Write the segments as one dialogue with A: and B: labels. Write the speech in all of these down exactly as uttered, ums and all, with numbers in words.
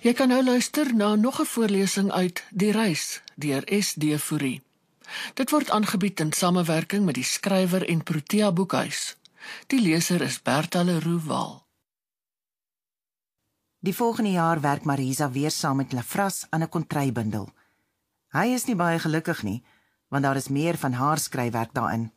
A: Jy kan nou luister na nog 'n voorlesing uit Die Reis deur S D Fourie. Dit word aangebied in samewerking met die skrywer en Protea Boekhuis. Die leser is Bertha Leroux Waal.
B: Die volgende jaar werk Marisa weer saam met Lefras aan 'n kontrybundel. Hy is nie baie gelukkig nie, want daar is meer van haar skryfwerk daarin.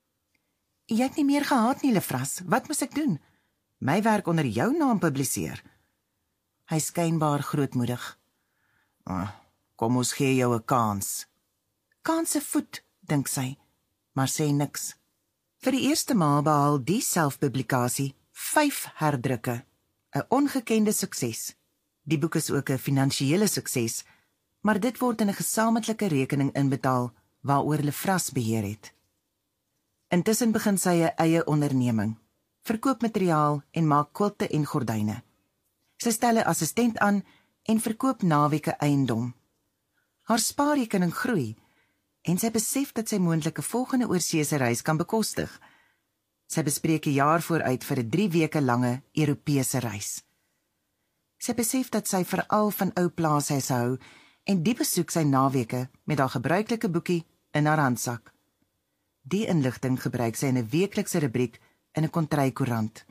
B: Jy het nie meer gehad nie, Lefras. Wat moet ek doen? My werk onder jou naam publiseer. Hy skynbaar grootmoedig. Oh, kom ons gee jou 'n kans. Kanse voet, dink sy, maar sê niks. Vir die eerste maal behaal die selfpublikasie vyf herdrukke, 'n ongekende sukses. Die boek is ook 'n finansiële sukses, maar dit word in 'n gesamentlike rekening inbetaal waaroor Lefras beheer het. Intussen begin sy 'n eie onderneming, verkoop materiaal en maak kwilte en gordyne. Sy stel 'n assistent aan en verkoop naweke eiendom. Haar spaarrekening groei en sy besef dat sy moontlike volgende oorseese reis kan bekostig. Sy bespreek 'n jaar vooruit vir 'n drie weke lange Europese reis. Sy besef dat sy veral van ou plaashuise hou en die besoek sy naweke met haar gebruikelike boekie in haar handsak. Die inligting gebruik sy in 'n weeklikse rubriek in 'n kontrykoerant.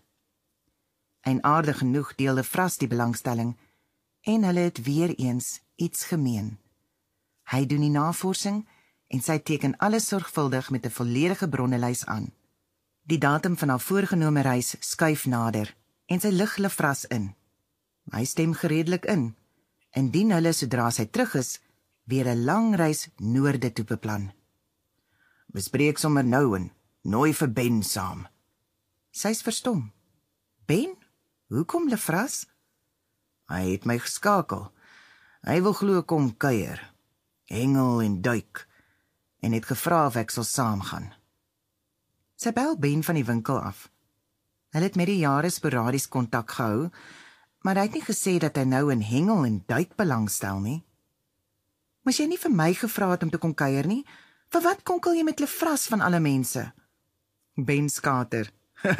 B: En aardig genoeg deel Lefras die belangstelling en hulle het weer eens iets gemeen. Hy doen die navorsing en sy teken alles sorgvuldig met 'n volledige bronnelys aan. Die datum van haar voorgenome reis skuif nader en sy lig Lefras in. Hy stem gereedelik in, indien hulle sodra sy terug is, weer 'n lang reis noorde toe beplan. Bespreek sommer nou en nooi vir Ben saam. Sy's verstom. Ben? Hoekom Lefras? Hy het my geskakel. Hy wil glo kom kuier, hengel en duik, en het gevra of ek sal saamgaan. Sy bel Ben van die winkel af. Hulle het met die jare sporadies kontak gehou, maar hy het nie gesê dat hy nou in hengel en duik belangstel nie. Moes jy nie vir my gevra het om te kom kuier nie? Vir wat konkel jy met Lefras van alle mense? Ben skater.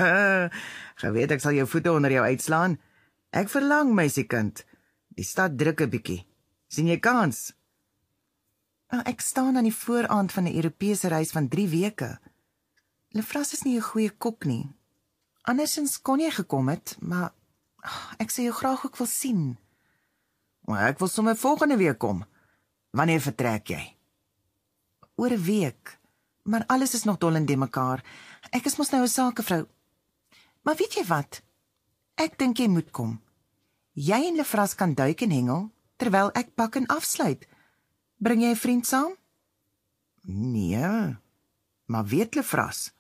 B: Geweet ek sal jou voete onder jou uitslaan. Ek verlang, meisiekind. Die stad druk 'n bietjie. Sien jy kans? Ek staan aan die vooraand van 'n Europese reis van drie weke. Lefras is nie 'n goeie kok nie. Andersins kon jy gekom het, maar ek sê jou graag ook wil sien. Maar ek wil sommer volgende week kom. Wanneer vertrek jy? Oor 'n week, maar alles is nog dol in de mekaar. Ek is mos nou 'n sakevrou. Maar weet jy wat? Ek dink jy moet kom. Jy en Lefras kan duik en hengel, terwyl ek pak en afsluit. Bring jy 'n vriend saam? Nee, maar weet Lefras?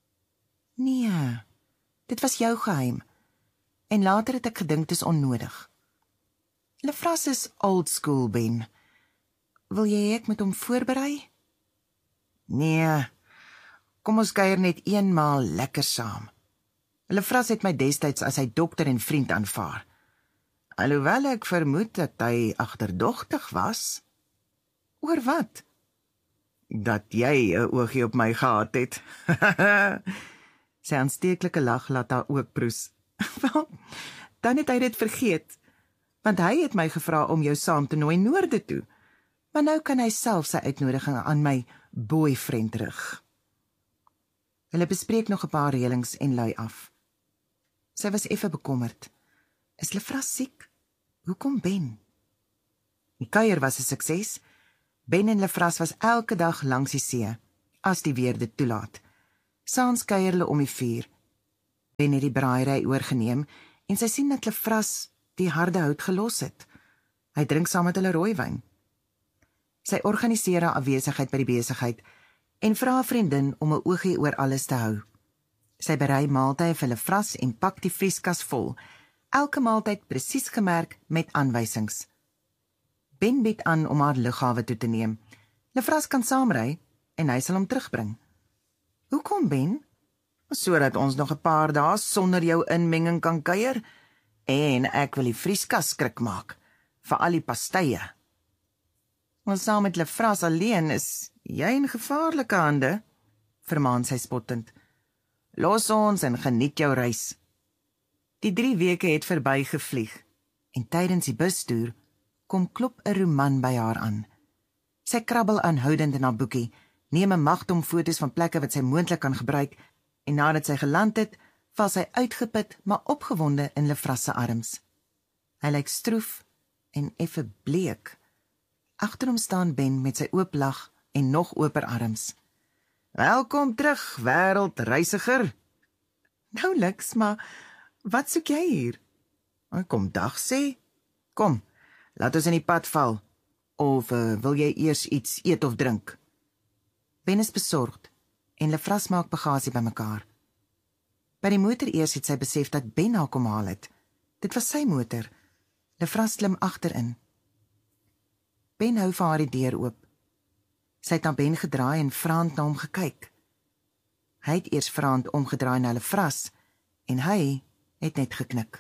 B: Nee, dit was jou geheim. En later het ek gedink dit is onnodig. Lefras is old school, Ben. Wil jy ek met hom voorberei? Nee, kom ons kuier net eenmaal lekker saam. Lefras het my destyds as sy dokter en vriend aanvaar. Alhoewel ek vermoed dat hy agterdogtig was. Oor wat? Dat jy 'n oogie op my gehad het. Sy aansteeklike lag laat haar ook proes. Wel, dan het hy dit vergeet, want hy het my gevra om jou saam te nooi noorde toe. Maar nou kan hy self sy uitnodiging aan my boyfriend rig. Hulle bespreek nog 'n paar reëlings en lui af. Sy was effe bekommerd. Is Lefras siek? Hoekom Ben? Die kuier was 'n sukses. Ben en Lefras was elke dag langs die see, as die weer dit toelaat. Saans kuier hulle om die vuur. Ben het die braaiery oorgeneem en sy sien dat Lefras die harde hout gelos het. Hy drink saam met hulle rooiwyn. Sy organiseer haar afwesigheid by die besigheid en vra 'n vriendin om 'n oogie oor alles te hou. Sy berei maaltye vir Lefras en pak die vrieskas vol, elke maaltyd presies gemerk met aanwysings. Ben bied aan om haar lughawe toe te neem. Lefras kan saamry en hy sal hom terugbring. Hoekom, Ben? Sodat ons nog 'n paar dae sonder jou inmenging kan kuier en ek wil die vrieskas skrik maak vir al die pastye. Want saam met Lefras alleen is jy in gevaarlike hande, vermaan sy spottend. Los ons en geniet jou reis. Die drie weke het verby gevlieg en tydens die bustoer kom klop 'n roman by haar aan. Sy krabbel aanhoudend in haar boekie, neem 'n magdom foto's van plekke wat sy moontlik kan gebruik, en nadat sy geland het, val sy uitgeput, maar opgewonde in Lefras se arms. Hy lyk stroef en effe bleek. Agter hom staan Ben met sy oop lag en nog oper arms. Welkom terug, wêreldreisiger. Nouliks, maar wat soek jy hier? Kom dag sê. Kom, laat ons in die pad val. Of uh, wil jy eers iets eet of drink? Ben is besorgd en Lefras maak bagasie bymekaar. By die motor eers het sy besef dat Ben haar kom haal het. Dit was sy motor. Lefras klim agterin. Ben hou vir haar die deur oop. Sy het na Ben gedraai en vraand na hom gekyk. Hy het eers vraand omgedraai na Lefras en hy het net geknik.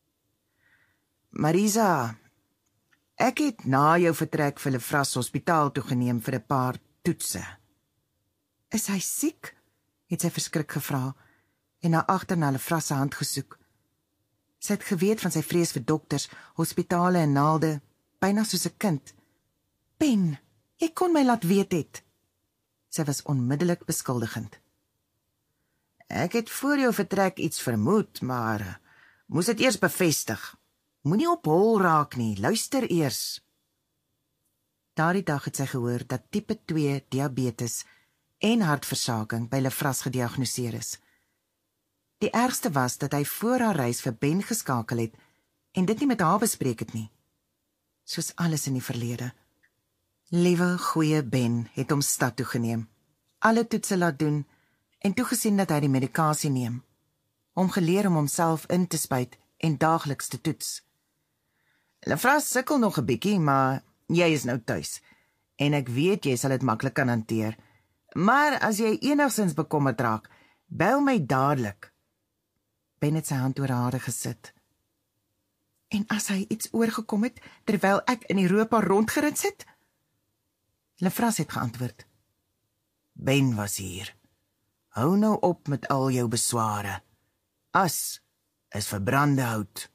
B: Marisa, ek het na jou vertrek vir Lefras hospitaal toegeneem vir 'n paar toetse. Is hy siek? Het sy verskrik gevra en na agter na Lefras se hand gesoek. Sy het geweet van sy vrees vir dokters, hospitale en naalde, byna soos 'n kind. Ben, jy kon my laat weet het. Sy was onmiddellik beskuldigend. Ek het voor jou vertrek iets vermoed, maar moes dit eers bevestig. Moenie op hol raak nie, luister eers. Daardie dag het sy gehoor dat tipe twee diabetes en hartversaking by Lefras gediagnoseer is. Die ergste was dat hy voor haar reis vir Ben geskakel het en dit nie met haar bespreek het nie. Soos alles in die verlede. Liewe goeie Ben het hom stad toe geneem, alle toetse laat doen en toegesien dat hy die medikasie neem. Hom geleer om homself in te spuit en daagliks te toets. Lefras sukkel nog 'n bietjie, maar jy is nou tuis en ek weet jy sal dit maklik kan hanteer. Maar as jy enigstens bekommerd raak, bel my dadelik. Ben het sy hand oor haar hare gesit. En as hy iets oorgekom het, terwyl ek in Europa rondgerits het? Lefras het geantwoord. Ben was hier. Hou nou op met al jou besware. As is verbrande hout.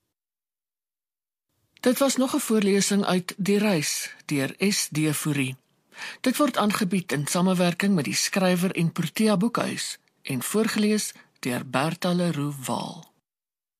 A: Dit was nog 'n voorlesing uit Die Reis deur S D Fourie. Dit word aangebied in samewerking met die skrywer en Protea Boekhuis en voorgeles deur Bertha Leroux Waal.